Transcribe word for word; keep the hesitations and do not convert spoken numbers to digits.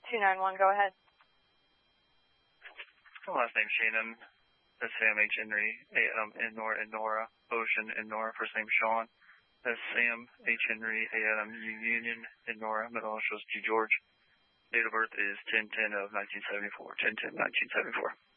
two nine one, go ahead. My last name's Shannon. That's Sam H. Henry, Adam and Nora and Nora, Ocean and Nora, first name Sean. That's Sam H. Henry, Adam Union and Nora, middle initials G. George. Date of birth is ten ten of nineteen seventy-four, ten ten nineteen seventy-four.